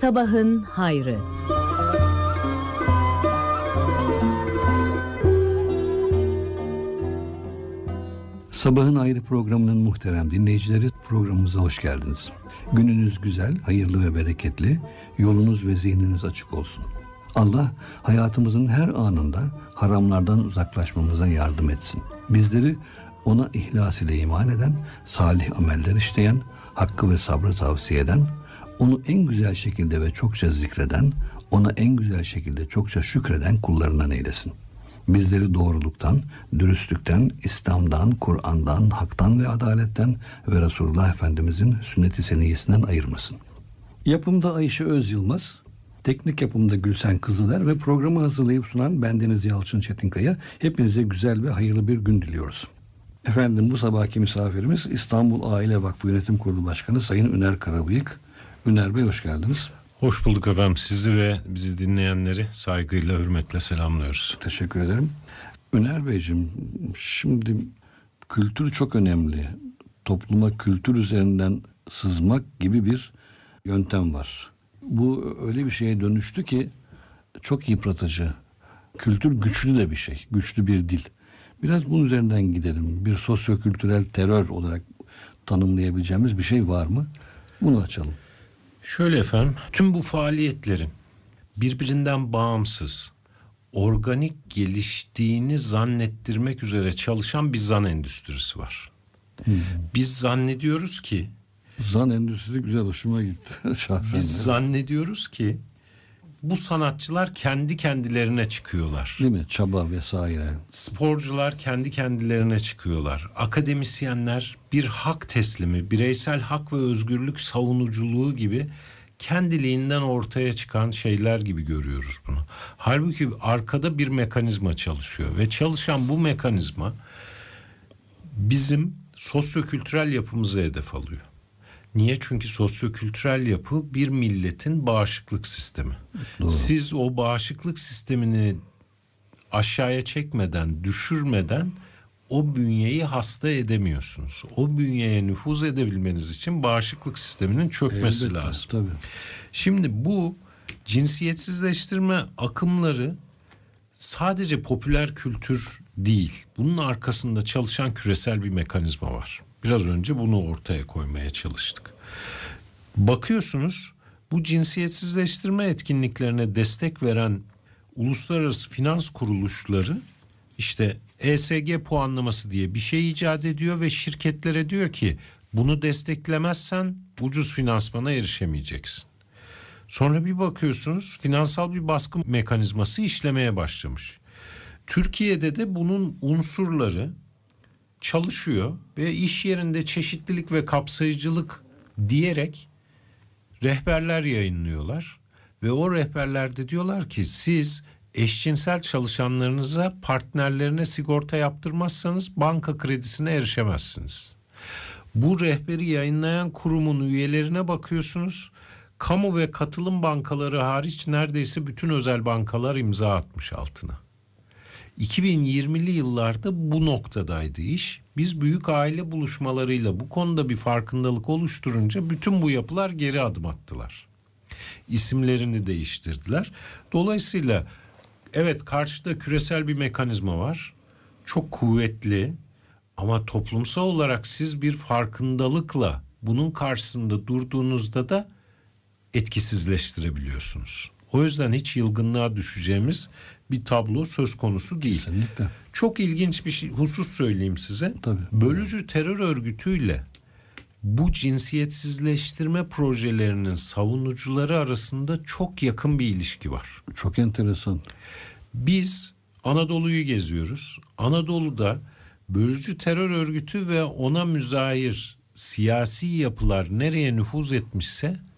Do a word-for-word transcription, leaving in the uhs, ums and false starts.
Sabahın hayrı. Sabahın Hayrı programının muhterem dinleyicileri, programımıza hoş geldiniz. Gününüz güzel, hayırlı ve bereketli, yolunuz ve zihniniz açık olsun. Allah hayatımızın her anında haramlardan uzaklaşmamıza yardım etsin. Bizleri ona ihlas ile iman eden, salih ameller işleyen, hakkı ve sabrı tavsiye eden, onu en güzel şekilde ve çokça zikreden, ona en güzel şekilde çokça şükreden kullarından eylesin. Bizleri doğruluktan, dürüstlükten, İslam'dan, Kur'an'dan, haktan ve adaletten ve Resulullah Efendimizin sünnet-i seniyyesinden ayırmasın. Yapımda Ayşe Öz Yılmaz, teknik yapımda Gülsen Kızıler ve programı hazırlayıp sunan bendeniz Yalçın Çetinkaya. Hepinize güzel ve hayırlı bir gün diliyoruz. Efendim, bu sabahki misafirimiz İstanbul Aile Vakfı Yönetim Kurulu Başkanı Sayın Üner Karabıyık. Üner Bey, hoş geldiniz. Hoş bulduk efendim. Sizi ve bizi dinleyenleri saygıyla, hürmetle selamlıyoruz. Teşekkür ederim. Üner Beyciğim, şimdi kültür çok önemli. Topluma kültür üzerinden sızmak gibi bir yöntem var. Bu öyle bir şeye dönüştü ki çok yıpratıcı. Kültür güçlü de bir şey, güçlü bir dil. Biraz bunun üzerinden gidelim. Bir sosyokültürel terör olarak tanımlayabileceğimiz bir şey var mı? Bunu açalım. Şöyle efendim, tüm bu faaliyetlerin birbirinden bağımsız, organik geliştiğini zannettirmek üzere çalışan bir zan endüstrisi var. Hmm. Biz zannediyoruz ki zan endüstrisi güzel, hoşuma gitti şahsen. Biz evet. zannediyoruz ki bu sanatçılar kendi kendilerine çıkıyorlar. Değil mi? Çaba vesaire. Sporcular kendi kendilerine çıkıyorlar. Akademisyenler bir hak teslimi, bireysel hak ve özgürlük savunuculuğu gibi kendiliğinden ortaya çıkan şeyler gibi görüyoruz bunu. Halbuki arkada bir mekanizma çalışıyor ve çalışan bu mekanizma bizim sosyokültürel yapımızı hedef alıyor. Niye? Çünkü sosyokültürel yapı bir milletin bağışıklık sistemi. Doğru. Siz o bağışıklık sistemini aşağıya çekmeden, düşürmeden o bünyeyi hasta edemiyorsunuz. O bünyeye nüfuz edebilmeniz için bağışıklık sisteminin çökmesi Elbette, lazım. Tabii. Şimdi bu cinsiyetsizleştirme akımları sadece popüler kültür değil. Bunun arkasında çalışan küresel bir mekanizma var. Biraz önce bunu ortaya koymaya çalıştık. Bakıyorsunuz, bu cinsiyetsizleştirme etkinliklerine destek veren uluslararası finans kuruluşları işte E S G puanlaması diye bir şey icat ediyor ve şirketlere diyor ki bunu desteklemezsen ucuz finansmana erişemeyeceksin. Sonra bir bakıyorsunuz, finansal bir baskı mekanizması işlemeye başlamış. Türkiye'de de bunun unsurları çalışıyor ve iş yerinde çeşitlilik ve kapsayıcılık diyerek rehberler yayınlıyorlar ve o rehberlerde diyorlar ki siz eşcinsel çalışanlarınıza, partnerlerine sigorta yaptırmazsanız banka kredisine erişemezsiniz. Bu rehberi yayınlayan kurumun üyelerine bakıyorsunuz, kamu ve katılım bankaları hariç neredeyse bütün özel bankalar imza atmış altına. iki bin yirmili yıllarda bu noktadaydı iş. Biz büyük aile buluşmalarıyla bu konuda bir farkındalık oluşturunca bütün bu yapılar geri adım attılar. İsimlerini değiştirdiler. Dolayısıyla evet, karşıda küresel bir mekanizma var. Çok kuvvetli ama toplumsal olarak siz bir farkındalıkla bunun karşısında durduğunuzda da etkisizleştirebiliyorsunuz. O yüzden hiç yılgınlığa düşeceğimiz bir tablo söz konusu değil. Kesinlikle. Çok ilginç bir şey, husus söyleyeyim size. Tabii. Bölücü terör örgütüyle bu cinsiyetsizleştirme projelerinin savunucuları arasında çok yakın bir ilişki var. Çok enteresan. Biz Anadolu'yu geziyoruz. Anadolu'da bölücü terör örgütü ve ona müzahir siyasi yapılar nereye nüfuz etmişse